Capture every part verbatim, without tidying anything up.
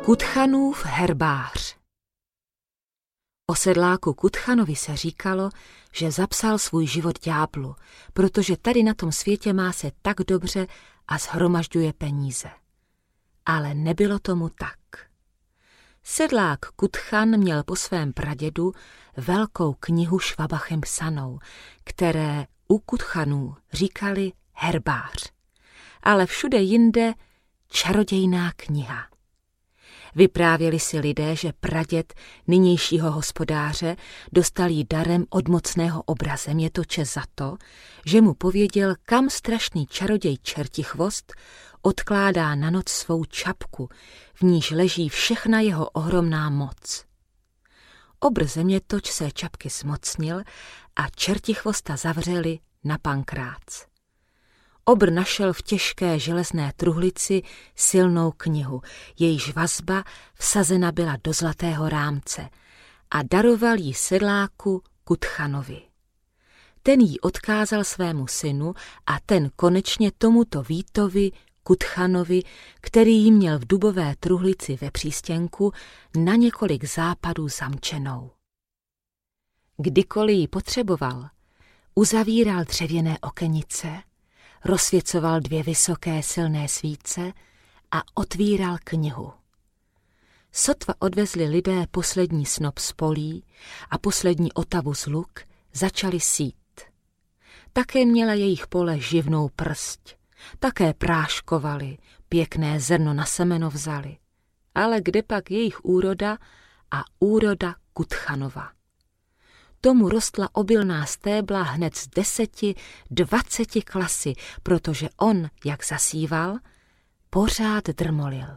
Kutchanův herbář. O sedláku Kutchanovi se říkalo, že zapsal svůj život ďáblu, protože tady na tom světě má se tak dobře a shromažďuje peníze. Ale nebylo tomu tak. Sedlák Kutchan měl po svém pradědu velkou knihu švabachem psanou, které u Kutchanů říkali herbář, ale všude jinde čarodějná kniha. Vyprávěli si lidé, že praděd nynějšího hospodáře dostal jí darem od mocného obrazemětoče za to, že mu pověděl, kam strašný čaroděj Čertichvost odkládá na noc svou čapku, v níž leží všechna jeho ohromná moc. Obrazemětoč se čapky zmocnil a Čertichvosta zavřeli na pankrác. Obr našel v těžké železné truhlici silnou knihu, jejíž vazba vsazena byla do zlatého rámce a daroval ji sedláku Kutchanovi. Ten ji odkázal svému synu a ten konečně tomuto Vítovi Kutchanovi, který ji měl v dubové truhlici ve přístěnku, na několik západů zamčenou. Kdykoliv ji potřeboval, uzavíral dřevěné okenice, rozsvěcoval dvě vysoké silné svíce a otvíral knihu. Sotva odvezli lidé poslední snop z polí a poslední otavu z luk, začali sít. Také měla jejich pole živnou prst, také práškovali, pěkné zrno na semeno vzali, ale kde pak jejich úroda a úroda Kutchanova? Tomu rostla obilná stébla hned z deseti, dvaceti klasy, protože on, jak zasíval, pořád drmolil.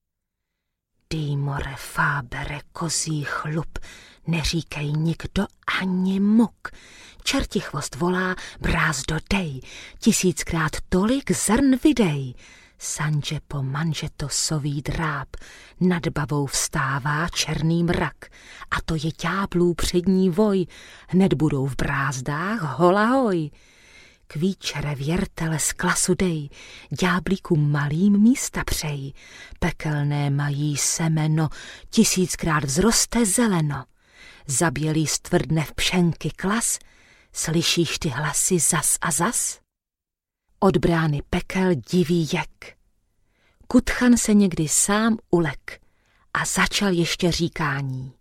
Dýmore, fábere, kozí chlup, neříkej nikdo ani muk. Čertichvost volá, brázdo dej, tisíckrát tolik zrn vydej. Sanže po manžeto sový dráp, nad babou vstává černý mrak. A to je ďáblů přední voj, hned budou v brázdách holahoj. Kvíčere věrtele z klasu dej, ďáblíku malým místa přej. Pekelné mají semeno, tisíckrát vzroste zeleno. Zabělý stvrdne v pšenky klas, slyšíš ty hlasy zas a zas? Od brány pekel diví jek. Kutchan se někdy sám ulek a začal ještě říkání.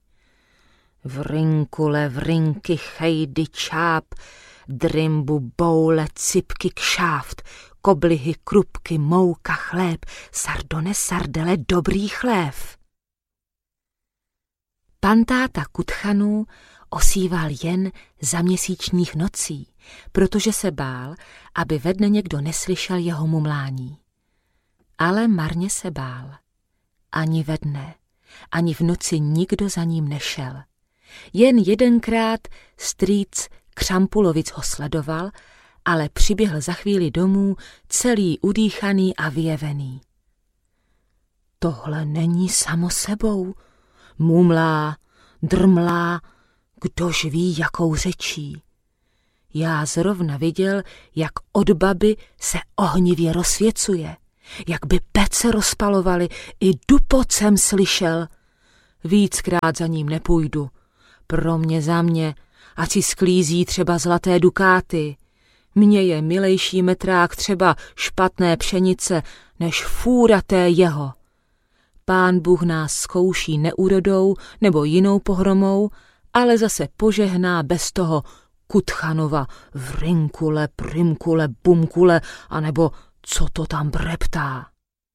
Vrinkule, vrinky, chejdy, čáp, drimbu, boule, cipky, kšáft, koblihy, krupky, mouka, chléb, sardone, sardele, dobrý chlév. Pan táta Kutchanů osíval jen za měsíčních nocí, protože se bál, aby ve dne někdo neslyšel jeho mumlání. Ale marně se bál. Ani ve dne, ani v noci nikdo za ním nešel. Jen jedenkrát strýc Křampulovic ho sledoval, ale přiběhl za chvíli domů celý udýchaný a vyjevený. Tohle není samo sebou, mumlá, drmlá, kdož ví, jakou řečí. Já zrovna viděl, jak od baby se ohnivě rozsvěcuje, jak by pece rozpalovali, i dupot jsem slyšel. Víckrát za ním nepůjdu, pro mě za mě, ať si sklízí třeba zlaté dukáty. Mně je milejší metrák třeba špatné pšenice, než fůra té jeho. Pán Bůh nás zkouší neúrodou nebo jinou pohromou, ale zase požehná bez toho Kutchanova vrinkule, primkule, bumkule, anebo co to tam breptá.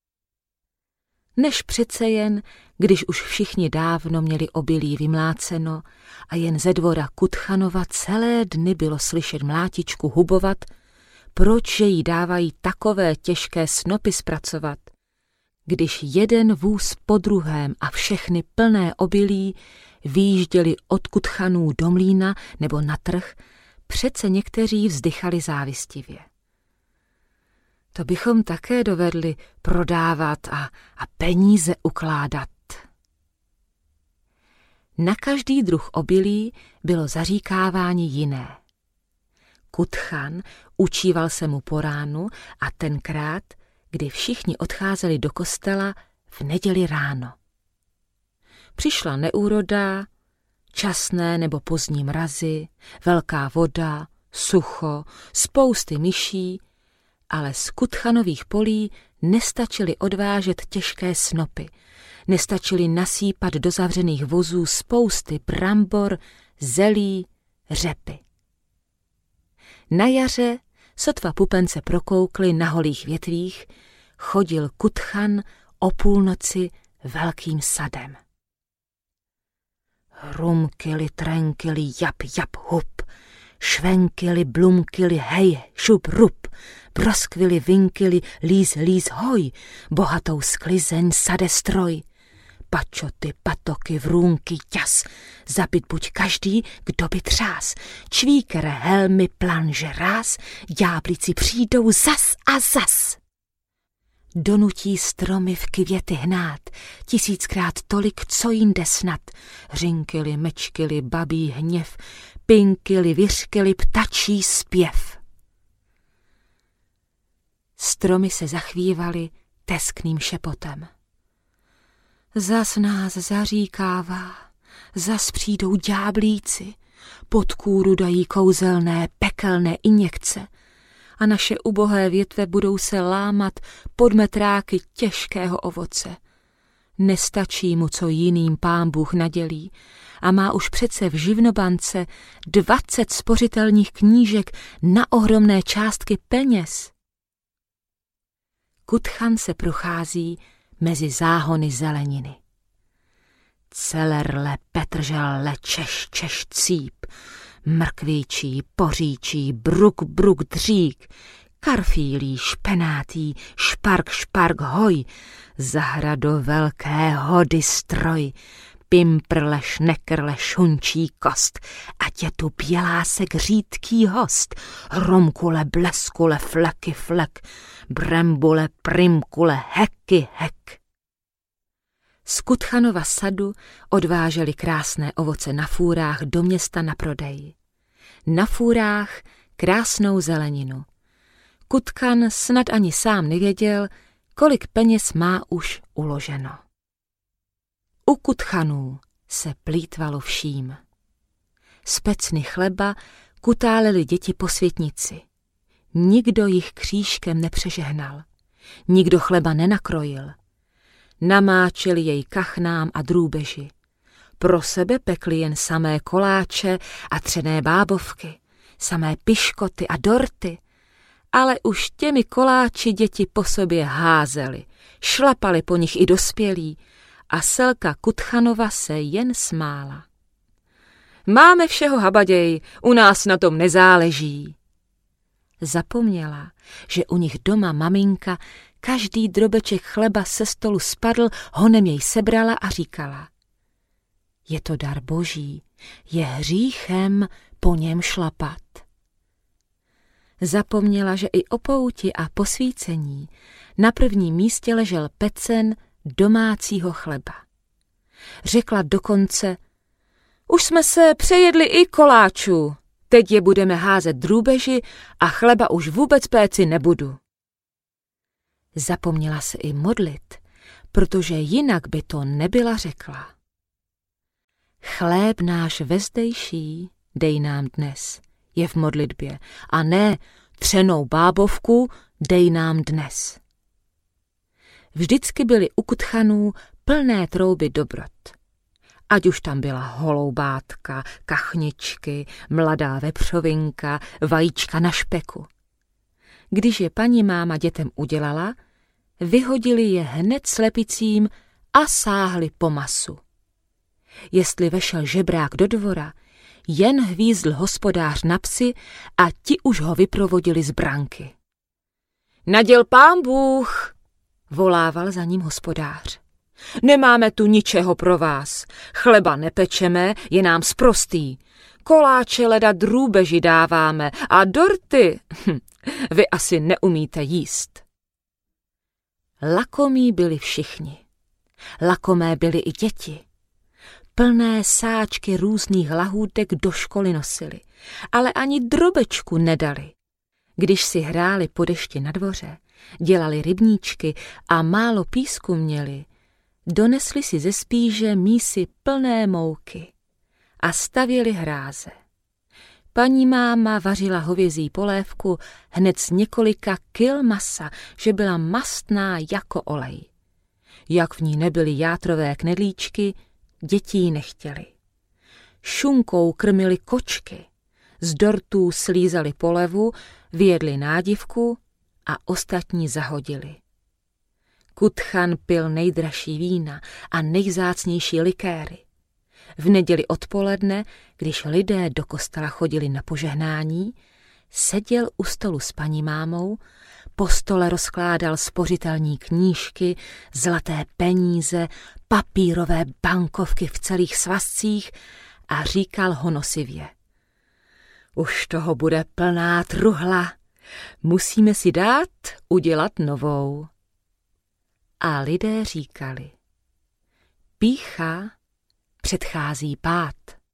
Než přece jen, když už všichni dávno měli obilí vymláceno a jen ze dvora Kutchanova celé dny bylo slyšet mlátičku hubovat, proč jí dávají takové těžké snopy zpracovat, když jeden vůz po druhém a všechny plné obilí výjížděli od Kutchanů do mlýna nebo na trh, přece někteří vzdychali závistivě. To bychom také dovedli prodávat a, a peníze ukládat. Na každý druh obilí bylo zaříkávání jiné. Kutchan učíval se mu po ránu a tenkrát, kdy všichni odcházeli do kostela v neděli ráno. Přišla neúroda, časné nebo pozdní mrazy, velká voda, sucho, spousty myší, ale z Kutchanových polí nestačily odvážet těžké snopy, nestačily nasýpat do zavřených vozů spousty brambor, zelí, řepy. Na jaře, sotva pupence prokoukly na holých větvích, chodil Kutchan o půlnoci velkým sadem. Hrumkili, trenkili, jap, jap, hup, švenkili, blumkili, hej, šup, rup, broskvili, vinkili, líz, líz, hoj, bohatou sklizeň, sade stroj. Pačoty, patoky, vrůnky, ťas, zabit buď každý, kdo by třás, čvíkere, helmy, planže, ráz, ďáblici přijdou zas a zas. Donutí stromy v květy hnát, tisíckrát tolik, co jinde snad. Řinkili, mečkili, babí hněv, pinkili, vyřkili, ptačí zpěv. Stromy se zachvívaly teskným šepotem. Zas nás zaříkává, zas přijdou ďáblíci, pod kůru dají kouzelné, pekelné injekce a naše ubohé větve budou se lámat pod metráky těžkého ovoce. Nestačí mu, co jiným Pán Bůh nadělí, a má už přece v živnobance dvacet spořitelných knížek na ohromné částky peněz. Kutchan se prochází mezi záhony zeleniny. Celerle, petrželle, češ, češ, cíp, mrkvíčí, poříčí, bruk, bruk, dřík, karfílí, špenátí, špark, špark, hoj, zahrado velké hody stroj, pimprle, šnekrle, šunčí kost, ať je tu bělásek řídký host, hromkule, bleskule, fleky, flek, brembule, primkule, heky, hek. Z Kutchanova sadu odváželi krásné ovoce na fůrách do města na prodej. Na fůrách krásnou zeleninu. Kutchan snad ani sám nevěděl, kolik peněz má už uloženo. U Kutchanů se plýtvalo vším. Z pecny chleba kutáleli děti po světnici. Nikdo jich křížkem nepřežehnal. Nikdo chleba nenakrojil. Namáčeli jej kachnám a drůbeži. Pro sebe pekli jen samé koláče a třené bábovky, samé piškoty a dorty, ale už těmi koláči děti po sobě házeli, šlapali po nich i dospělí a Selka Kutchanova se jen smála. Máme všeho habaděj, u nás na tom nezáleží. Zapomněla, že u nich doma maminka každý drobeček chleba se stolu spadl, honem jej sebrala a říkala: je to dar boží, je hříchem po něm šlapat. Zapomněla, že i o pouti a posvícení na prvním místě ležel pecen domácího chleba. Řekla dokonce: už jsme se přejedli i koláčů, teď je budeme házet drůbeži a chleba už vůbec péci nebudu. Zapomněla se i modlit, protože jinak by to nebyla řekla. Chléb náš vezdejší dej nám dnes, je v modlitbě, a ne třenou bábovku dej nám dnes. Vždycky byly u Kutchanů plné trouby dobrot. Ať už tam byla holoubátka, kachničky, mladá vepřovinka, vajíčka na špeku. Když je paní máma dětem udělala, vyhodili je hned slepicím a sáhli po masu. Jestli vešel žebrák do dvora, jen hvízdl hospodář na psy a ti už ho vyprovodili z branky. Naděl Pán Bůh, volával za ním hospodář. Nemáme tu ničeho pro vás, chleba nepečeme, je nám sprostý. Koláče leda drůbeži dáváme a dorty, hm, vy asi neumíte jíst. Lakomí byli všichni. Lakomé byly i děti. Plné sáčky různých lahůdek do školy nosili, ale ani drobečku nedali. Když si hráli po dešti na dvoře, dělali rybníčky a málo písku měli, Donesli si ze spíže mísy plné mouky a stavěli hráze. Paní máma vařila hovězí polévku hned z několika kil masa, že byla mastná jako olej. Jak v ní nebyly játrové knedlíčky, děti ji nechtěli. Šunkou krmili kočky, z dortů slízali polevu, vyjedli nádivku a ostatní zahodili. Kutchan pil nejdražší vína a nejvzácnější likéry. V neděli odpoledne, když lidé do kostela chodili na požehnání, seděl u stolu s paní mámou, po stole rozkládal spořitelní knížky, zlaté peníze, papírové bankovky v celých svazcích a říkal honosivě: Už toho bude plná truhla, musíme si dát udělat novou. A lidé říkali: Pýcha předchází pád.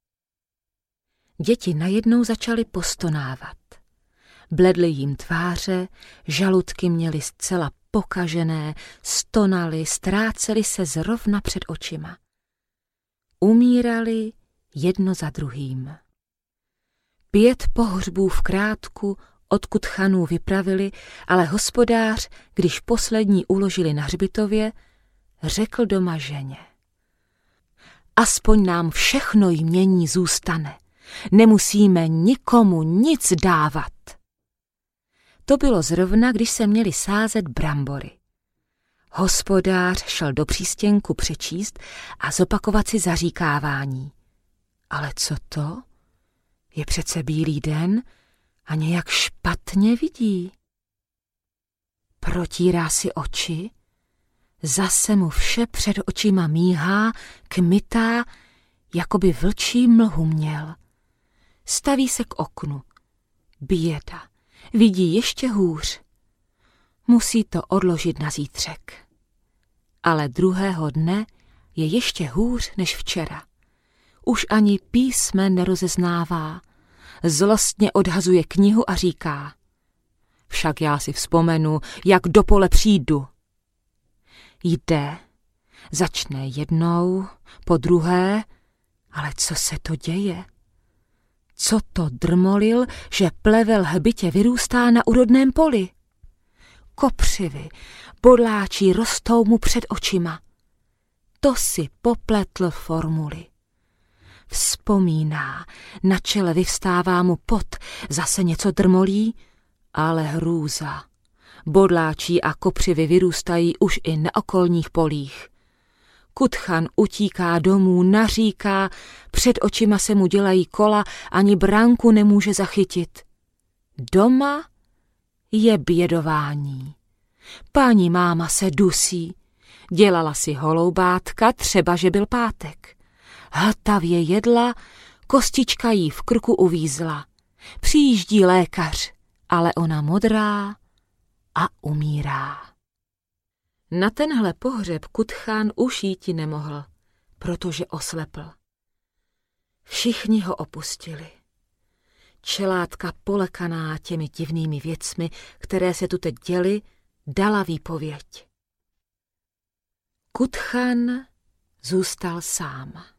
Děti najednou začaly postonávat. Bledly jim tváře, žaludky měly zcela pokažené, stonali, ztráceli se zrovna před očima. Umírali jedno za druhým. Pět pohřbů v Krátku od Kutchanů vypravili, ale hospodář, když poslední uložili na hřbitově, řekl doma ženě: Aspoň nám všechno jmění zůstane, nemusíme nikomu nic dávat. To bylo zrovna, když se měli sázet brambory. Hospodář šel do přístěnku přečíst a zopakovat si zaříkávání. Ale co to? Je přece bílý den a nějak špatně vidí. Protírá si oči, zase mu vše před očima míhá, kmitá, jako by vlčí mlhu měl. Staví se k oknu. Běda, vidí ještě hůř. Musí to odložit na zítřek. Ale druhého dne je ještě hůř než včera. Už ani písme nerozeznává. Zlostně odhazuje knihu a říká: Však já si vzpomenu, jak do pole přijdu. Jde, začne jednou, po druhé, ale co se to děje? Co to drmolil, že plevel hbitě vyrůstá na úrodném poli? Kopřivy, bodláčí rostou mu před očima. To si popletl formuli. Vzpomíná, na čele vyvstává mu pot, zase něco drmolí, ale hrůza. Bodláčí a kopřivy vyrůstají už i na okolních polích. Kutchan utíká domů, naříká, před očima se mu dělají kola, ani branku nemůže zachytit. Doma je bědování. Paní máma se dusí. Dělala si holoubátka, třeba že byl pátek. Hltavě jedla, kostička jí v krku uvízla. Přijíždí lékař, ale ona modrá a umírá. Na tenhle pohřeb Kutchan už jíti nemohl, protože oslepl. Všichni ho opustili. Čelátka polekaná těmi divnými věcmi, které se tu teď děly, dala výpověď. Kutchan zůstal sám.